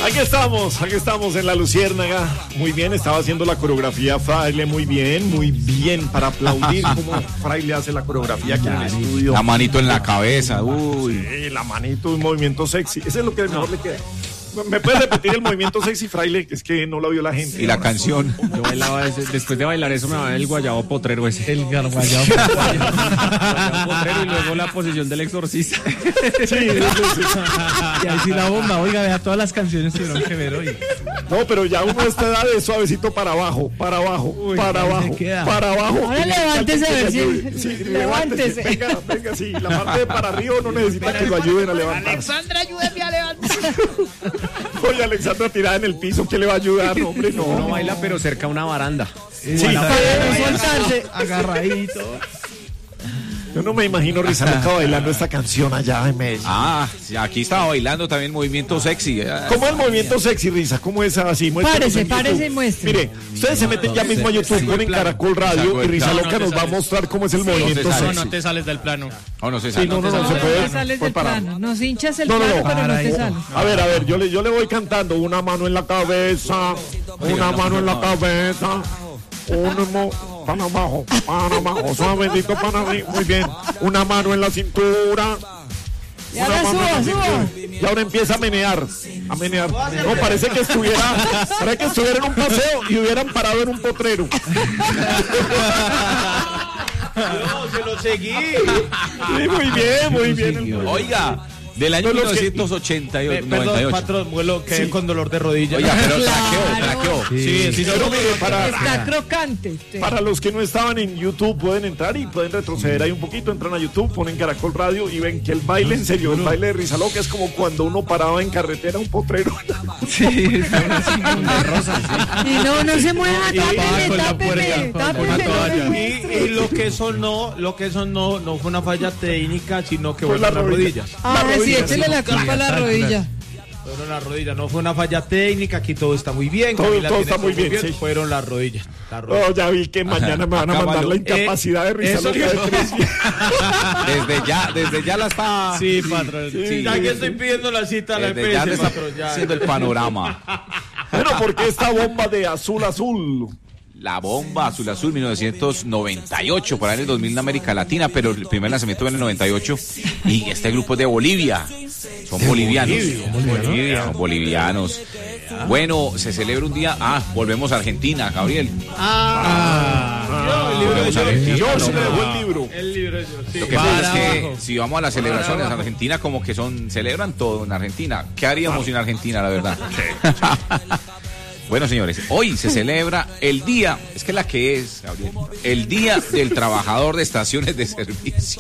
Aquí estamos en la Luciérnaga. Muy bien, estaba haciendo la coreografía Fraile, muy bien, para aplaudir como Fraile hace la coreografía aquí en el estudio. La manito en la cabeza, uy. Sí, la manito, un movimiento sexy. Ese es lo que mejor le queda. ¿Me puedes repetir el movimiento sexy, Fraile? Que es que no lo vio la gente. Y la canción. Yo bailaba ese, después de bailar eso me va el guayabo potrero ese. El guayabo potrero y luego la posición del exorcista. Sí. Y ahí sí la bomba, oiga, vea, todas las canciones tuvieron que ver hoy. No, pero ya uno a esta edad es suavecito para abajo, Uy, para abajo. Ahora levántese a ver si... Sí, levántese. Venga, sí, la parte de para arriba no necesita que lo ayuden a levantar. Alexandra, ayúdeme a levantarse. Oye, Alexandra tirada en el piso, ¿qué le va a ayudar? No, hombre, no. Uno baila pero cerca a una baranda. Sí, Para no soltarse. Agarradito. Yo no me imagino Rizaloca bailando esta canción allá en Medellín. Ah, sí, aquí estaba bailando también movimiento sexy. ¿Cómo es el movimiento sexy, Riza? ¿Cómo es así? Muéstranos en Párese YouTube. y muestre. Mire, ustedes se meten ya mismo a YouTube, ponen Caracol Radio y Rizaloca nos va a mostrar cómo es el movimiento no, sexy. No te sales del plano. Oh, no sé, Sí, no, No se puede. te sales puede del parar. plano. Nos hinchas el No, plano, pero no para te ahí. sales. A ver, yo le voy cantando. Una mano en la cabeza, una mano en la cabeza, para abajo, suavecito para arriba, muy bien. Una mano en la cintura. Y ahora suba. Y ahora empieza a menear. No, parece que estuviera en un paseo y hubieran parado en un potrero. No, se lo seguí. Sí, muy bien. Oiga, del año 1988. Perdón, patrón, vuelo, quedé con dolor de rodilla. Oiga, pero Claro. traqueó. Sí, Pero mire, Está crocante. para los que no estaban en YouTube pueden entrar y pueden retroceder ahí un poquito, entran a YouTube, ponen Caracol Radio y ven que el baile, en serio, el baile de Rizaloca es como cuando uno paraba en carretera un potrero. Sí, Y no se mueva, tápeme. Y lo que eso no fue una falla técnica, sino que Fue fueron la las rodillas. Ah, sí, échele la culpa a la rodilla. Fueron las rodillas, no fue una falla técnica, aquí todo está muy bien. Todo Camila tiene está muy bien, sí. Fueron las rodillas. No, ya vi que mañana me van a mandar la incapacidad de Rizaloca de 3 días. Desde ya la está. Sí, patrón. Sí. Ya que estoy pidiendo la cita a la Desde ya EPS, le está patrón, ya. haciendo el panorama. Bueno, porque esta bomba de azul, La bomba azul 1998, por ahí en el 2000 en América Latina, pero el primer lanzamiento en el 98. Y este grupo es de Bolivia. Son bolivianos. Son bolivianos. Bueno, se celebra un día. Volvemos a Argentina, Gabriel. Volvemos a Argentina. George me dejó el libro. El libro, sí. Lo que pasa es que si vamos a las celebraciones en Argentina, como que celebran todo en Argentina. ¿Qué haríamos sin Argentina, la verdad? Bueno, señores, hoy se celebra el día, es que Gabriel, el Día del Trabajador de Estaciones de Servicio.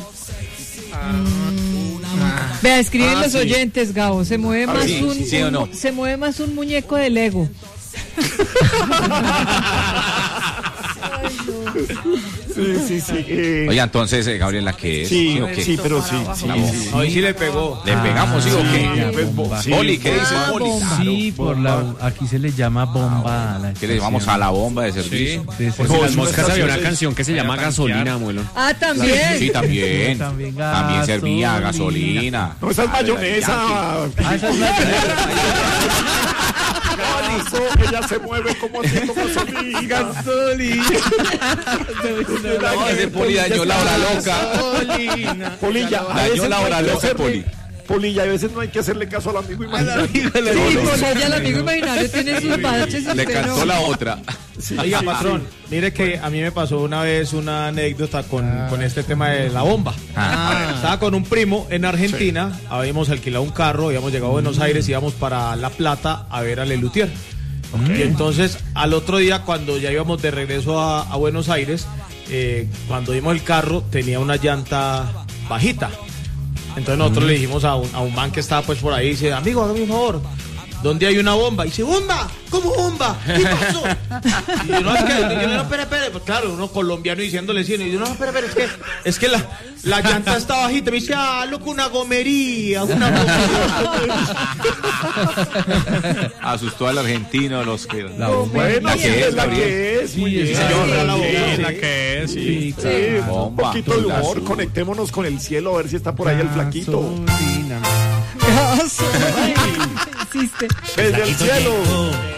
Vea, escriben los oyentes, Gabo. Se mueve más ¿sí o no? se mueve más un muñeco de Lego. Sí. Oiga, entonces, Gabriel, ¿la qué es? Sí, o qué? sí, pero sí. Hoy sí le pegó. ¿Le pegamos, sí o qué? Sí. Poli, ¿qué dice Poli? Sí, aquí se le llama bomba a la ¿Qué le llamamos a la bomba de servicio? Por si las moscas había una canción que se llama Gasolina, abuelo. Ah, también. Sí, también. También Servía gasolina. gasolina. No, esa es mayonesa. Ella se mueve como haciendo gasolina. No, ese Poli dañó la hora loca. Polilla, a Dañó veces la no hay hora que loca, hacerle- Poli. Polilla, a veces no hay que hacerle caso al amigo imaginario. Sí, Polilla, el amigo imaginario tiene sus baches. Le pero- cantó la otra. Oiga, patrón, mire que a mí me pasó una vez una anécdota con este tema de la bomba. Estaba con un primo en Argentina, habíamos alquilado un carro, habíamos llegado a Buenos Aires, íbamos para La Plata a ver a Lelutier. Y entonces al otro día, cuando ya íbamos de regreso a Buenos Aires, cuando vimos el carro tenía una llanta bajita. Entonces nosotros le dijimos a un man que estaba pues por ahí, dice, amigo, hágame un favor, ¿dónde hay una bomba? Y dice, ¿bomba? ¿Cómo bomba? ¿Qué pasó? Y yo, no, es que, yo no, espere, pues claro, uno colombiano diciéndole sí, y yo, no, espere, es que la llanta está bajita. Me dice, loco, una gomería. Asustó al argentino, los que... La bomba. Bueno, ¿La que es, la Gabriel? que es. Muy bien. señor, la bomba. La que es, sí. Sí, un Bomba. poquito de humor, Azul. conectémonos con el cielo a ver si está por ahí el flaquito. Gasolina. Gasolina. existe. Desde el cielo.